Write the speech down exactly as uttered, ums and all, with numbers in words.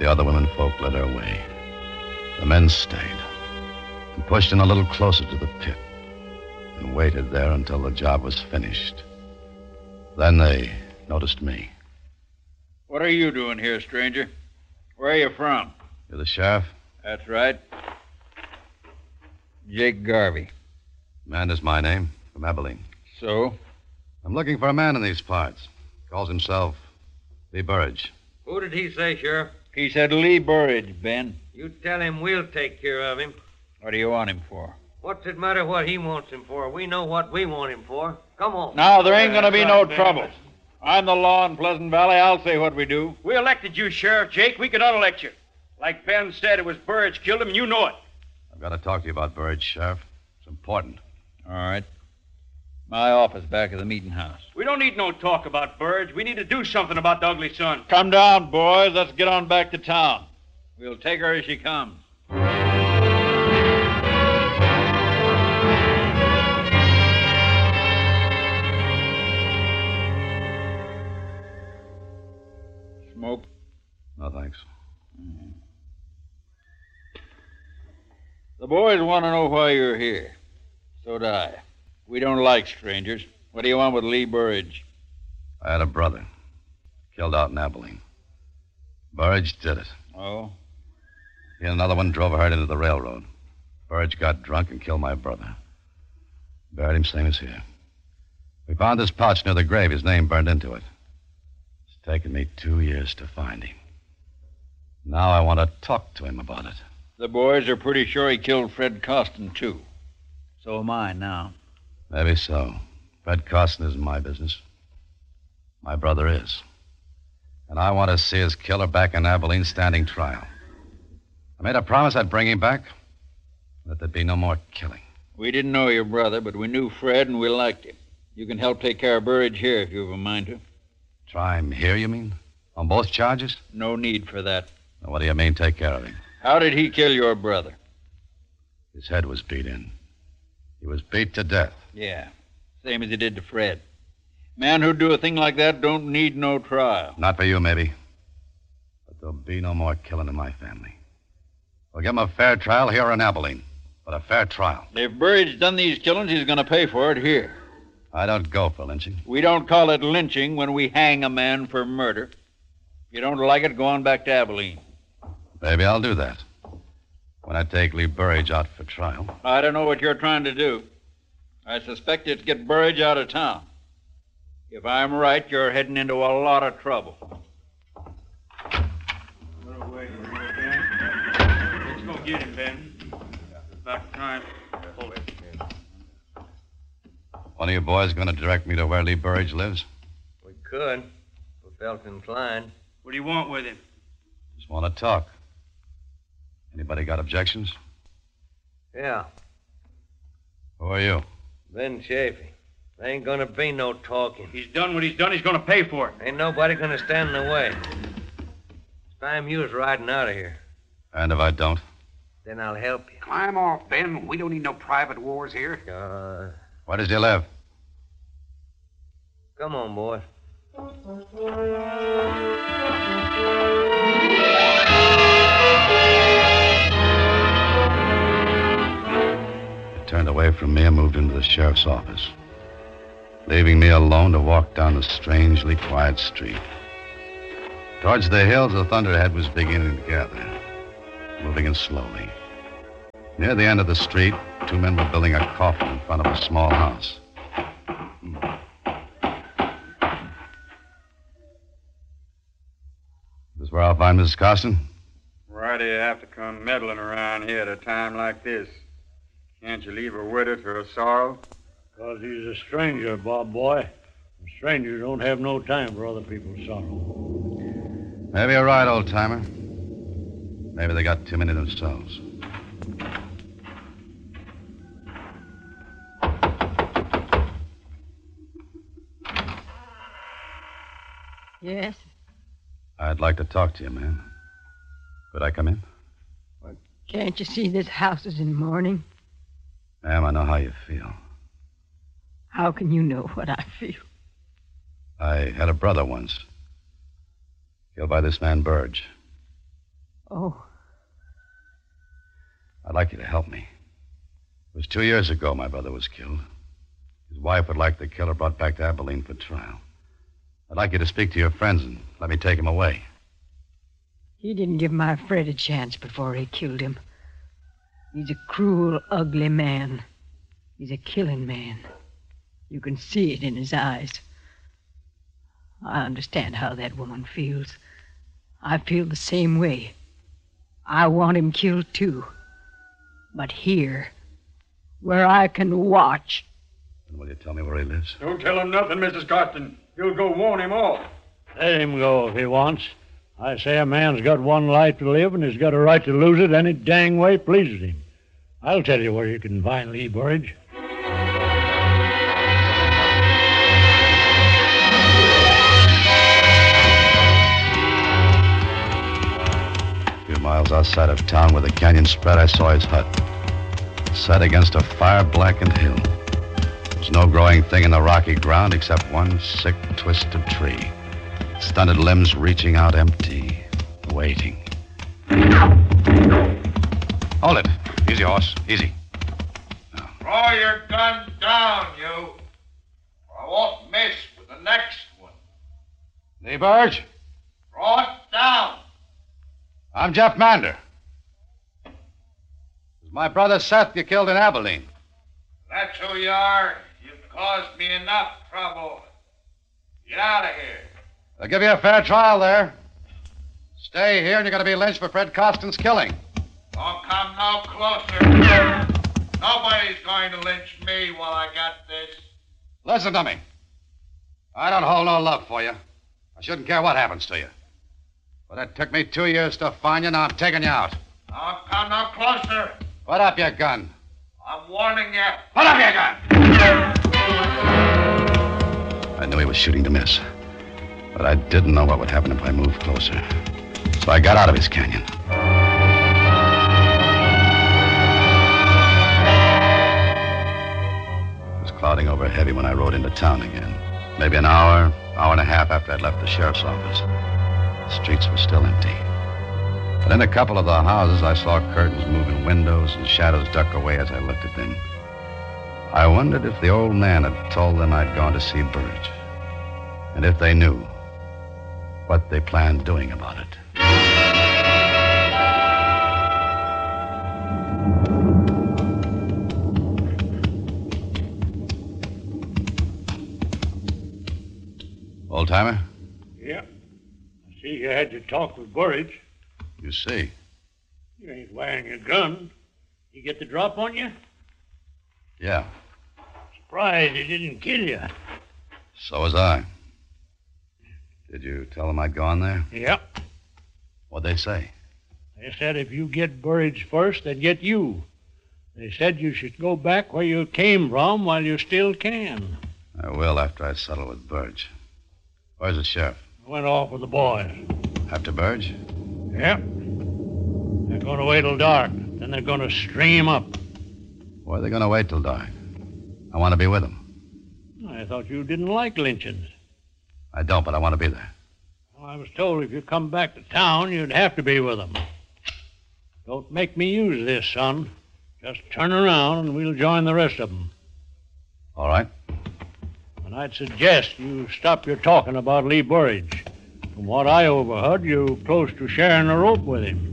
The other women folk led her away. The men stayed and pushed in a little closer to the pit and waited there until the job was finished. Then they noticed me. What are you doing here, stranger? Where are you from? You're the sheriff? That's right. Jake Garvey. Amanda's my name, from Abilene. So? I'm looking for a man in these parts. Calls himself Lee Burridge. Who did he say, Sheriff? He said Lee Burridge, Ben. You tell him we'll take care of him. What do you want him for? What's it matter what he wants him for? We know what we want him for. Come on. Now, there ain't going to be no trouble. I'm the law in Pleasant Valley. I'll say what we do. We elected you, Sheriff Jake. We can unelect you. Like Ben said, it was Burridge killed him, and you know it. I've got to talk to you about Burridge, Sheriff. It's important. All right. My office back of the meeting house. We don't need no talk about Burridge. We need to do something about the ugly son. Come down, boys. Let's get on back to town. We'll take her as she comes. Smoke? No, thanks. Mm-hmm. The boys want to know why you're here. So do I. We don't like strangers. What do you want with Lee Burridge? I had a brother. Killed out in Abilene. Burridge did it. Oh? He and another one drove a herd into the railroad. Burridge got drunk and killed my brother. Buried him same as here. We found this pouch near the grave. His name burned into it. It's taken me two years to find him. Now I want to talk to him about it. The boys are pretty sure he killed Fred Costin, too. So am I now. Maybe so. Fred Costin isn't my business. My brother is. And I want to see his killer back in Abilene standing trial. I made a promise I'd bring him back, that there'd be no more killing. We didn't know your brother, but we knew Fred and we liked him. You can help take care of Burridge here if you have a mind to. Try him here, you mean? On both charges? No need for that. Now, what do you mean, take care of him? How did he kill your brother? His head was beat in. He was beat to death. Yeah, same as he did to Fred. Man who'd do a thing like that don't need no trial. Not for you, maybe. But there'll be no more killing in my family. We'll give him a fair trial here in Abilene. But a fair trial. If Burridge done these killings, he's going to pay for it here. I don't go for lynching. We don't call it lynching when we hang a man for murder. If you don't like it, go on back to Abilene. Maybe I'll do that. When I take Lee Burridge out for trial. I don't know what you're trying to do. I suspect you to get Burridge out of town. If I'm right, you're heading into a lot of trouble. Let's go get him, Ben. It's about time. Hold it. One of you boys going to direct me to where Lee Burridge lives? We could, if we felt inclined. What do you want with him? Just want to talk. Anybody got objections? Yeah. Who are you? Ben Chafee. There ain't gonna be no talking. He's done what he's done. He's gonna pay for it. Ain't nobody gonna stand in the way. It's time you was riding out of here. And if I don't? Then I'll help you. Climb off, Ben. We don't need no private wars here. Uh, Where does he live? come on, boy. He turned away from me and moved into the sheriff's office, leaving me alone to walk down the strangely quiet street. Towards the hills, the thunderhead was beginning to gather, moving in slowly. Near the end of the street, two men were building a coffin in front of a small house. This is where I'll find Missus Costin? Why do you have to come meddling around here at a time like this? Can't you leave her with her to her sorrow? Because he's a stranger, Bob boy. And strangers don't have no time for other people's sorrow. Maybe you're right, old-timer. Maybe they got too many themselves. Yes? I'd like to talk to you, ma'am. Could I come in? Well, can't you see this house is in mourning? Ma'am, I know how you feel. How can you know what I feel? I had a brother once. Killed by this man, Burge. Oh, I'd like you to help me. It was two years ago my brother was killed. His wife would like the killer brought back to Abilene for trial. I'd like you to speak to your friends and let me take him away. he didn't give my Fred a chance before he killed him. He's a cruel, ugly man. He's a killing man. You can see it in his eyes. I understand how that woman feels. I feel the same way. I want him killed, too. But here, where I can watch. And will you tell me where he lives? Don't tell him nothing, Missus Costin. You'll go warn him off. Let him go if he wants. I say a man's got one life to live, and he's got a right to lose it any dang way pleases him. I'll tell you where you can find Lee Burridge. A few miles outside of town where the canyon spread, I saw his hut. Set against a fire-blackened hill. There was no growing thing in the rocky ground except one sick, twisted tree. Stunted limbs reaching out empty, waiting. Hold it. Easy, horse. Easy. Throw your gun down, you. Or I won't miss with the next one. Lee Burridge? Throw it down. I'm Jeff Mander. It's my brother Seth you killed in Abilene. That's who you are. You've caused me enough trouble. Get out of here. They'll give you a fair trial there. Stay here and you're going to be lynched for Fred Costin's killing. Don't come no closer. Nobody's going to lynch me while I got this. Listen to me. I don't hold no love for you. I shouldn't care what happens to you. But it took me two years to find you, now I'm taking you out. Don't come no closer. Put up your gun. I'm warning you. Put up your gun! I knew he was shooting to miss. But I didn't know what would happen if I moved closer. So I got out of his canyon. It was clouding over heavy when I rode into town again. Maybe an hour, hour and a half after I'd left the sheriff's office. The streets were still empty. But in a couple of the houses, I saw curtains move in windows and shadows duck away as I looked at them. I wondered if the old man had told them I'd gone to see Burridge. And if they knew what they planned doing about it. Old-timer? Yeah. I see you had to talk with Burridge. You see. You ain't wearing a gun. He get the drop on you? Yeah. Surprised he didn't kill you. So was I. Did you tell them I'd gone there? Yep. What'd they say? They said if you get Burridge first, they'd get you. They said you should go back where you came from while you still can. I will after I settle with Burridge. Where's the sheriff? I went off with the boys. After Burridge? Yep. They're going to wait till dark. Then they're going to string him up. Why are they going to wait till dark? I want to be with them. I thought you didn't like lynchings. I don't, but I want to be there. Well, I was told if you come back to town, you'd have to be with them. Don't make me use this, son. Just turn around and we'll join the rest of them. All right. And I'd suggest you stop your talking about Lee Burridge. From what I overheard, you close to sharing a rope with him.